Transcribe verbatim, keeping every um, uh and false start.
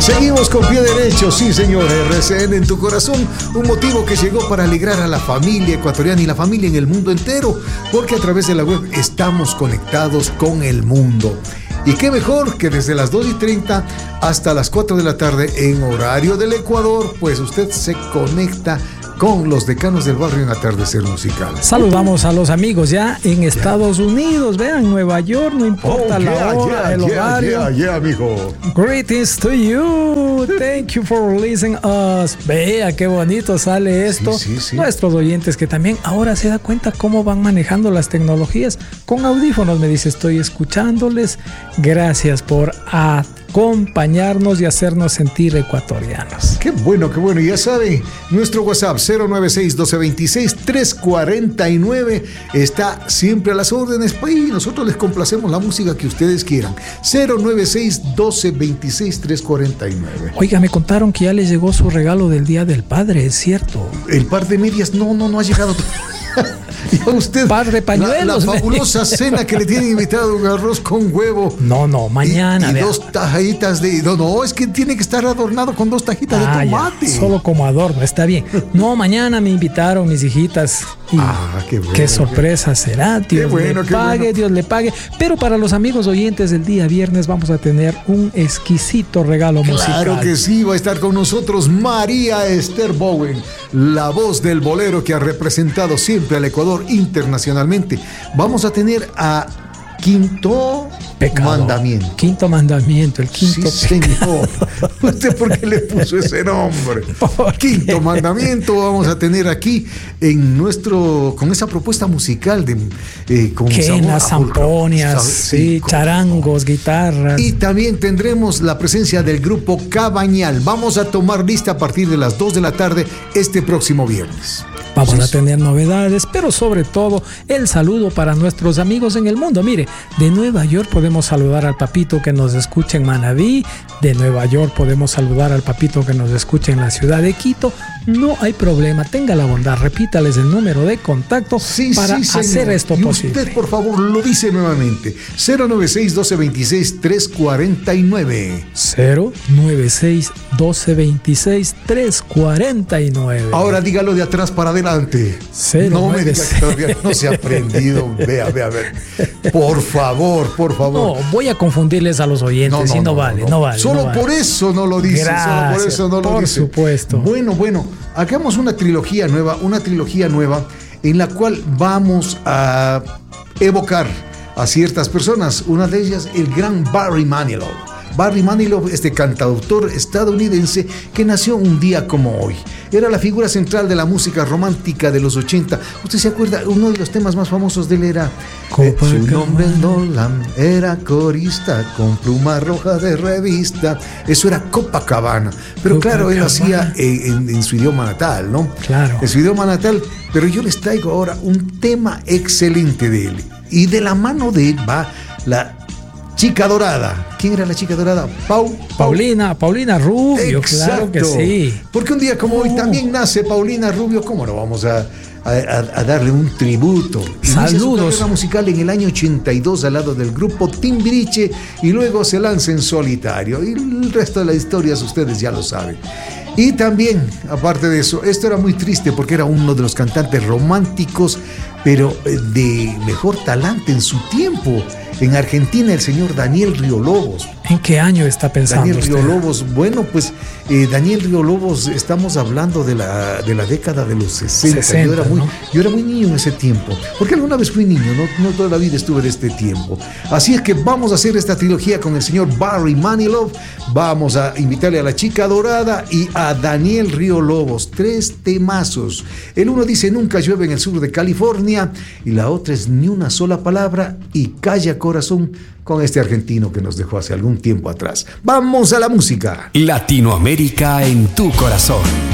Seguimos con pie derecho, sí señor, R C N en tu corazón, un motivo que llegó para alegrar a la familia ecuatoriana y la familia en el mundo entero, porque a través de la web estamos conectados con el mundo. Y qué mejor que desde las dos y treinta hasta las cuatro de la tarde en horario del Ecuador, pues usted se conecta con los decanos del barrio en Atardecer Musical. Saludamos a los amigos ya en Estados Unidos, vean, Nueva York, no importa oh, yeah, la hora, yeah, el yeah, horario. Yeah, yeah, amigo. Greetings to you, thank you for listening us. Vea qué bonito sale esto. Sí, sí, sí. Nuestros oyentes que también ahora se da cuenta cómo van manejando las tecnologías con audífonos. Me dice, estoy escuchándoles. Gracias por acompañarnos y hacernos sentir ecuatorianos. Qué bueno, qué bueno. Y ya saben, nuestro WhatsApp cero nueve seis, doce veintiséis, trescientos cuarenta y nueve está siempre a las órdenes y nosotros les complacemos la música que ustedes quieran. cero nueve seis, doce veintiséis, trescientos cuarenta y nueve. Oiga, me contaron que ya les llegó su regalo del Día del Padre, ¿es cierto? El par de medias, no, no, no ha llegado. Ya usted, par de pañuelos. La, la fabulosa cena que le tienen invitado, un arroz con huevo. No, no, mañana. Y, y dos tajitas de... No, no, es que tiene que estar adornado con dos tajitas ah, de tomate. Ya, solo como adorno, está bien. No, mañana me invitaron mis hijitas. Y ah, qué bueno. Qué sorpresa será. Dios qué bueno, le pague, bueno. Dios le pague. Pero para los amigos oyentes del día viernes vamos a tener un exquisito regalo claro musical. Claro que sí, va a estar con nosotros María Esther Bowen, la voz del bolero que ha representado siempre al Ecuador internacionalmente. Vamos a tener a Quinto Pecado. Mandamiento. Quinto Mandamiento, el quinto sí, pecado. Señor. ¿Usted por qué le puso ese nombre? Quinto Mandamiento vamos a tener aquí en nuestro, con esa propuesta musical de eh, con quenas, zamponias, sí, sí, charangos, guitarras. Y también tendremos la presencia del grupo Cabañal. Vamos a tomar lista a partir de las dos de la tarde este próximo viernes. Vamos a tener novedades, pero sobre todo el saludo para nuestros amigos en el mundo. Mire, de Nueva York podemos saludar al papito que nos escucha en Manabí, de Nueva York podemos saludar al papito que nos escucha en la ciudad de Quito. No hay problema, tenga la bondad, repítales el número de contacto sí, para sí, hacer esto y posible. Usted, por favor, lo dice nuevamente. cero nueve seis, doce veintiséis, trescientos cuarenta y nueve. cero nueve seis, doce veintiséis, trescientos cuarenta y nueve. Ahora dígalo de atrás para adelante. Cero, no nueve, me diga que todavía no se ha aprendido. Vea, vea, vea. Por favor, por favor. No, voy a confundirles a los oyentes. No, no, y no, no vale, no, no vale. Solo no vale. por eso no lo dice. Gracias, solo por eso no lo por dice. Por supuesto. Bueno, bueno, hagamos una trilogía nueva, una trilogía nueva en la cual vamos a evocar a ciertas personas. Una de ellas, el gran Barry Manilow. Barry Manilow, este cantautor estadounidense que nació un día como hoy. Era la figura central de la música romántica de los ochenta. ¿Usted se acuerda? Uno de los temas más famosos de él era eh, su nombre en Nolan, era corista con pluma roja de revista. Eso era Copacabana. Pero Copacabana. Claro, él hacía en, en, en su idioma natal, ¿no? Claro. En su idioma natal. Pero yo les traigo ahora un tema excelente de él. Y de la mano de él va la Chica Dorada. ¿Quién era la Chica Dorada? Pau, Pau. Paulina, Paulina Rubio, exacto. Claro que sí. Porque un día como hoy también nace Paulina Rubio. ¿Cómo no vamos a, a, a darle un tributo? Saludos. Inicia su carrera musical en el año ochenta y dos al lado del grupo Timbiriche y luego se lanza en solitario. Y el resto de las historias ustedes ya lo saben. Y también, aparte de eso, esto era muy triste porque era uno de los cantantes románticos, pero de mejor talante en su tiempo. En Argentina, el señor Daniel Río Lobos. ¿En qué año está pensando Daniel usted? Río Lobos, bueno, pues eh, Daniel Río Lobos, estamos hablando de la, de la década de los sesenta. sesenta yo, era muy, ¿no? yo era muy niño en ese tiempo, porque alguna vez fui niño, no, no toda la vida estuve de este tiempo. Así es que vamos a hacer esta trilogía con el señor Barry Manilow. Vamos a invitarle a la Chica Dorada y a Daniel Río Lobos. Tres temazos. El uno dice Nunca llueve en el sur de California y la otra es Ni una sola palabra y Calla Corazón, con este argentino que nos dejó hace algún tiempo atrás. ¡Vamos a la música! Latinoamérica en tu corazón.